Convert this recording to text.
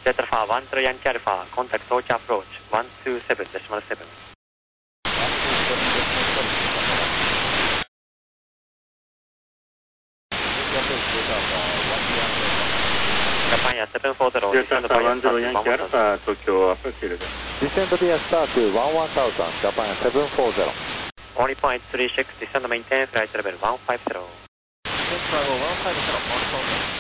Delta Alpha 10 Yankee Alpha, contact Tokyo approach 127.7. Japan Air 740, Delta Alpha 10 Yankee Alpha, Tokyo approach field. Descend via start to 11000, Japan Air 740. Only point 36, descend maintain flight level 150. Descend level 150,